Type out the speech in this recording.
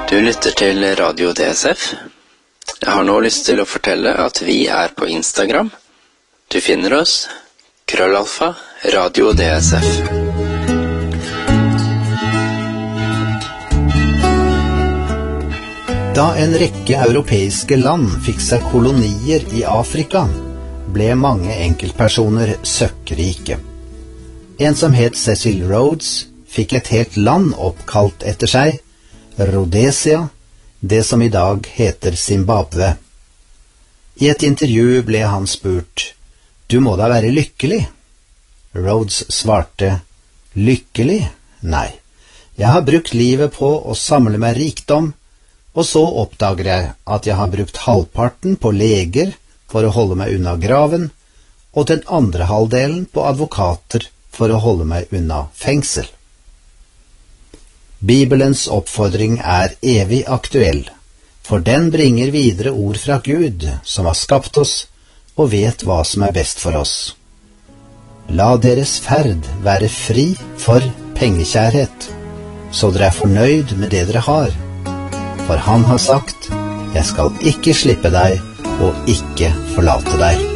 Du lytter til Radio DSF. Jeg har nå lyst til å fortelle at vi på Instagram. Du finner oss @Radio DSF. Da en rekke europeiske land fikk seg kolonier i Afrika, ble mange enkeltpersoner søkkrike. En som het Cecil Rhodes fikk et helt land oppkalt etter seg, Rhodesia, det som i dag heter Zimbabwe. I et intervju ble han spurt, «Du må da være lykkelig?» Rhodes svarte, «Lykkelig? Nei. Jeg har brukt livet på å samle meg rikdom, og så oppdager jeg at jeg har brukt halvparten på leger for å holde meg unna graven, og den andre halvdelen på advokater for å holde meg unna fengsel.» Bibelens oppfordring evig aktuell, for den bringer videre ord fra Gud, som har skapt oss, og vet hva som best for oss. La deres ferd være fri for pengekjærhet, så dere fornøyd med det dere har. For han har sagt, jeg skal ikke slippe deg og ikke forlate deg.